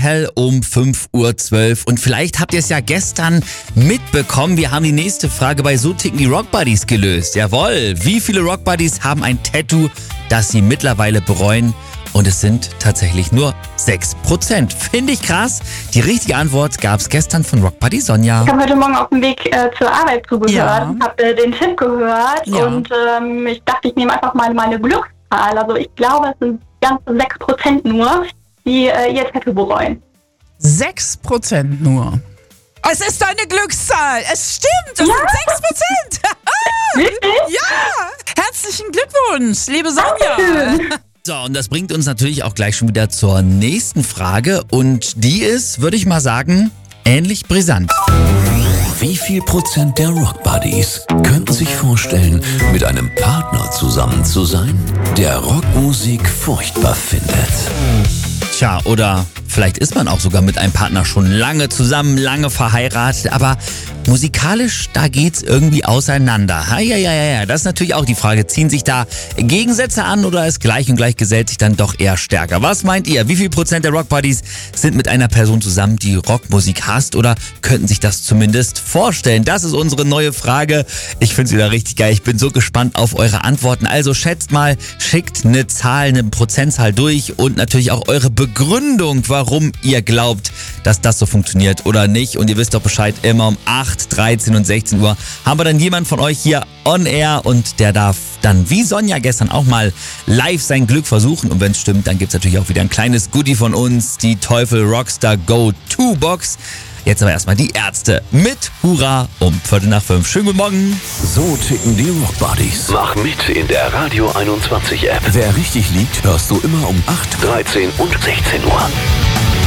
Hell um 5:12 Uhr. Und vielleicht habt ihr es ja gestern mitbekommen. Wir haben die nächste Frage bei So ticken die Rock Buddies gelöst. Jawohl. Wie viele Rock Buddies haben ein Tattoo, das sie mittlerweile bereuen? Und es sind tatsächlich nur 6%. Finde ich krass. Die richtige Antwort gab es gestern von Rock Buddy Sonja. Ich habe heute Morgen auf dem Weg zur Arbeit zugehört und habe den Tipp gehört. Ja. Und ich dachte, ich nehme einfach mal meine Glückszahl. Also ich glaube, es sind ganze 6% nur, die ihr Tattoo bereuen. 6% nur. Es ist deine Glückszahl. Es stimmt. Es sind 6%. Wirklich? Ja. Herzlichen Glückwunsch, liebe Sonja. So, und das bringt uns natürlich auch gleich schon wieder zur nächsten Frage. Und die ist, würde ich mal sagen, ähnlich brisant. Wie viel Prozent der Rock Buddies könnten sich vorstellen, mit einem Partner zusammen zu sein, der Rockmusik furchtbar findet? Tja, oder vielleicht ist man auch sogar mit einem Partner schon lange zusammen, lange verheiratet, aber musikalisch, da geht's irgendwie auseinander. Ja, das ist natürlich auch die Frage. Ziehen sich da Gegensätze an oder ist gleich und gleich gesellt sich dann doch eher stärker? Was meint ihr? Wie viel Prozent der Rock Buddies sind mit einer Person zusammen, die Rockmusik hasst oder könnten sich das zumindest vorstellen? Das ist unsere neue Frage. Ich finde sie wieder richtig geil. Ich bin so gespannt auf eure Antworten. Also schätzt mal, schickt eine Zahl, eine Prozentzahl durch und natürlich auch eure Begründung, warum ihr glaubt, dass das so funktioniert oder nicht. Und ihr wisst doch Bescheid, immer um 8, 13 und 16 Uhr haben wir dann jemand von euch hier on air und der darf dann wie Sonja gestern auch mal live sein Glück versuchen. Und wenn es stimmt, dann gibt es natürlich auch wieder ein kleines Goodie von uns, die Teufel Rockstar Go 2 Box. Jetzt aber erstmal die Ärzte mit Hurra um 4:45. Schönen guten Morgen. So ticken die Rock Buddies. Mach mit in der Radio 21 App. Wer richtig liegt, hörst du immer um 8, 13 und 16 Uhr.